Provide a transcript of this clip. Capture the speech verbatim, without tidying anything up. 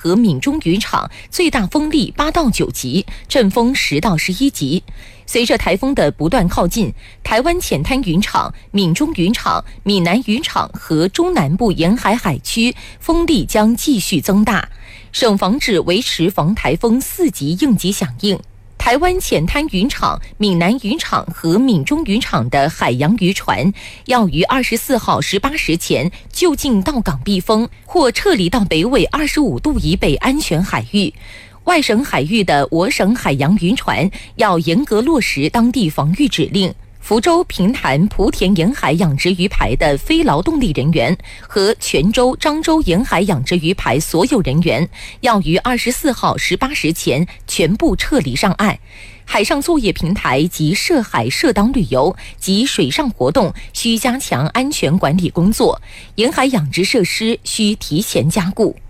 和闽中渔场最大风力八到九级，阵风十到十一级。随着台风的不断靠近，台湾浅滩渔场、闽中渔场、闽南渔场和中南部沿海海区风力将继续增大。省防指维持防台风四级应急响应。台湾浅滩渔场、闽南渔场和闽中渔场的海洋渔船要于二十四号十八时前就近到港避风，或撤离到北纬二十五度以北安全海域。外省海域的我省海洋渔船要严格落实当地防御指令。福州、平潭、莆田沿海养殖鱼排的非劳动力人员和泉州、漳州沿海养殖鱼排所有人员要于二十四号十八时前全部撤离上岸。海上作业平台及涉海涉岛旅游及水上活动需加强安全管理工作，沿海养殖设施需提前加固。